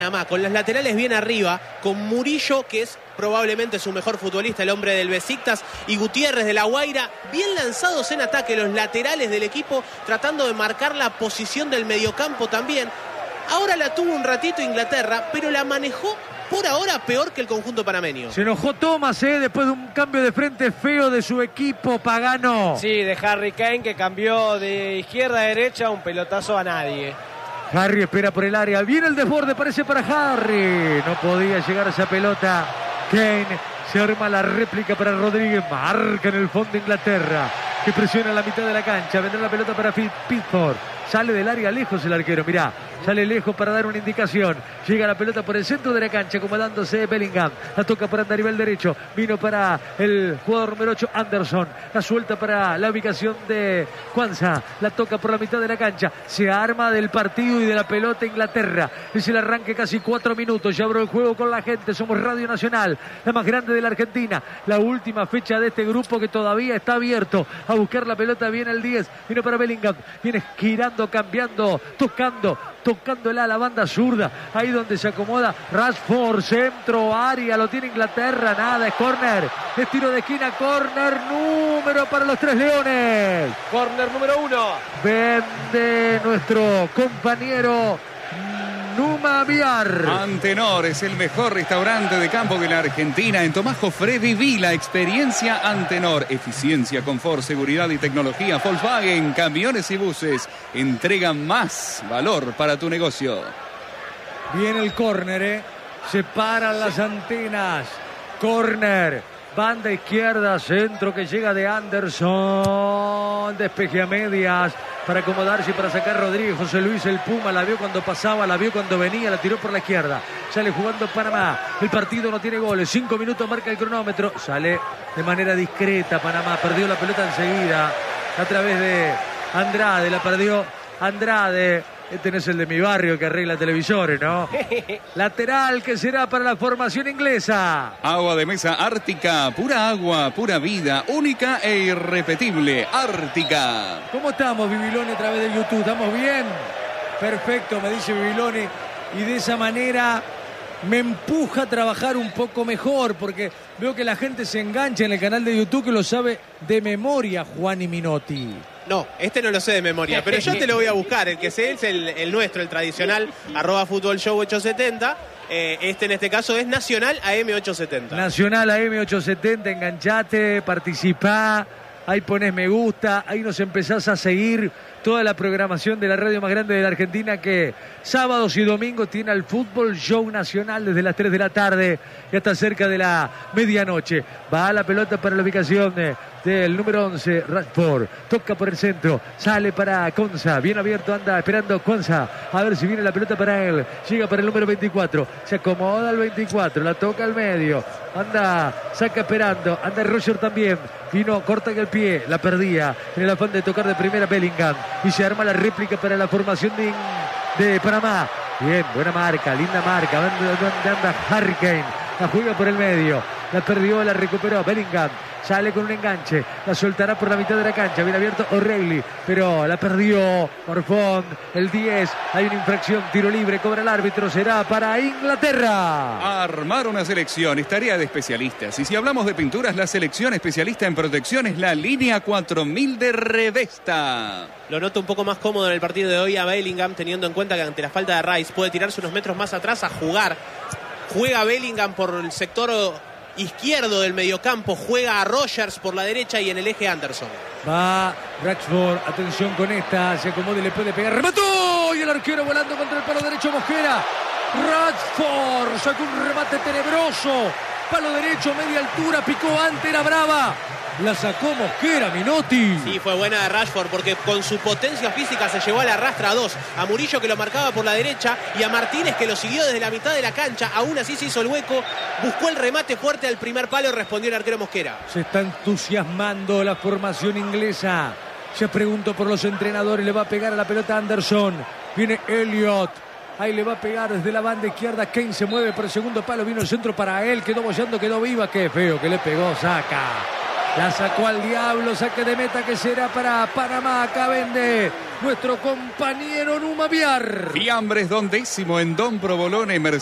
Panamá, con los laterales bien arriba, con Murillo, que es probablemente su mejor futbolista, el hombre del Besiktas, y Gutiérrez de La Guaira, bien lanzados en ataque los laterales del equipo, tratando de marcar la posición del mediocampo también. Ahora la tuvo un ratito Inglaterra, pero la manejó por ahora peor que el conjunto panameño. Se enojó Thomas, después de un cambio de frente feo de su equipo, Pagano. Sí, de Harry Kane, que cambió de izquierda a derecha, un pelotazo a nadie. Harry espera por el área, viene el desborde, parece para Harry. No podía llegar a esa pelota. Kane, se arma la réplica para Rodríguez, marca en el fondo Inglaterra, que presiona la mitad de la cancha. Vendrá la pelota para Pickford. Sale del área lejos el arquero, mirá. Sale lejos para dar una indicación. Llega la pelota por el centro de la cancha, acomodándose Bellingham. La toca para andar a nivel derecho. Vino para el jugador número 8, Anderson. La suelta para la ubicación de Kwanza. La toca por la mitad de la cancha. Se arma del partido y de la pelota Inglaterra. Es el arranque, casi 4 minutos. Ya abrió el juego con la gente. Somos Radio Nacional, la más grande de la Argentina. La última fecha de este grupo que todavía está abierto. A buscar la pelota viene el 10. Vino para Bellingham. Viene girando, cambiando, tocándola a la banda zurda, ahí donde se acomoda Rashford, centro, área, lo tiene Inglaterra, nada, es córner, es tiro de esquina, córner, número para los Tres Leones. Córner número 1. Vende nuestro compañero Numa Viar. Antenor es el mejor restaurante de campo de la Argentina. En Tomás Jofré viví la experiencia Antenor. Eficiencia, confort, seguridad y tecnología. Volkswagen, camiones y buses entregan más valor para tu negocio. Viene el córner, se paran las antenas. Córner, banda izquierda, centro que llega de Anderson. Despeje a medias para acomodarse y para sacar Rodríguez. José Luis el Puma la vio cuando pasaba, la vio cuando venía, la tiró por la izquierda. Sale jugando Panamá. El partido no tiene goles. 5 minutos marca el cronómetro. Sale de manera discreta Panamá. Perdió la pelota enseguida a través de Andrade. La perdió Andrade. Este no es el de mi barrio que arregla televisores, ¿no? Lateral que será para la formación inglesa. Agua de mesa Ártica, pura agua, pura vida, única e irrepetible. Ártica. ¿Cómo estamos, Bibiloni, a través de YouTube? ¿Estamos bien? Perfecto, me dice Bibiloni. Y de esa manera me empuja a trabajar un poco mejor, porque veo que la gente se engancha en el canal de YouTube que lo sabe de memoria, Juan y Minotti. No, este no lo sé de memoria, pero yo te lo voy a buscar. El que sé es el nuestro, el tradicional, @FutbolShow870. En este caso es Nacional AM870. Nacional AM870, enganchate, participá. Ahí pones me gusta, ahí nos empezás a seguir toda la programación de la radio más grande de la Argentina, que sábados y domingos tiene al Fútbol Show Nacional desde las 3 de la tarde y hasta cerca de la medianoche. Va la pelota para la ubicación del número 11, Rashford. Toca por el centro, sale para Konsa, bien abierto, anda esperando Konsa, a ver si viene la pelota para él. Llega para el número 24, se acomoda el 24, la toca al medio, anda, saca esperando, anda Roger también. Vino, corta en el pie, la perdía en el afán de tocar de primera Bellingham. Y se arma la réplica para la formación de Panamá. Bien, buena marca, linda marca. Donde anda Harry Kane. La juega por el medio. La perdió, la recuperó Bellingham. Sale con un enganche. La soltará por la mitad de la cancha. Bien abierto O'Reilly. Pero la perdió Orfond. El 10. Hay una infracción. Tiro libre. Cobra el árbitro. Será para Inglaterra. Armar una selección es tarea de especialistas. Y si hablamos de pinturas, la selección especialista en protección es la línea 4000 de Revesta. Lo noto un poco más cómodo en el partido de hoy a Bellingham, teniendo en cuenta que ante la falta de Rice puede tirarse unos metros más atrás a jugar. Juega Bellingham por el sector izquierdo del mediocampo, juega a Rogers por la derecha y en el eje Anderson. Va Rashford, atención con esta, se acomoda y le puede pegar, remató y el arquero volando contra el palo derecho Mosquera. Rashford sacó un remate tenebroso, palo derecho, media altura, picó antes, era brava. La sacó Mosquera, Minotti. Sí, fue buena de Rashford porque con su potencia física se llevó a la rastra a dos. A Murillo, que lo marcaba por la derecha, y a Martínez, que lo siguió desde la mitad de la cancha. Aún así se hizo el hueco, buscó el remate fuerte al primer palo y respondió el arquero Mosquera. Se está entusiasmando la formación inglesa. Se preguntó por los entrenadores, le va a pegar a la pelota Anderson. Viene Elliot. Ahí le va a pegar desde la banda izquierda. Kane se mueve por el segundo palo. Vino el centro para él. Quedó bollando, quedó viva. Qué feo que le pegó. Saca. La sacó al diablo, saque de meta que será para Panamá. Acá vende nuestro compañero Numa Viar. Fiambres Don Décimo en Don Provolone.